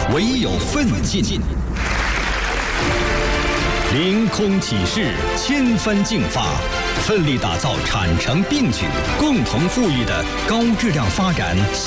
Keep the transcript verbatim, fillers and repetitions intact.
唯有奋进。凌空起势，千帆竞发，奋力打造产城并举、共同富裕的高质量发展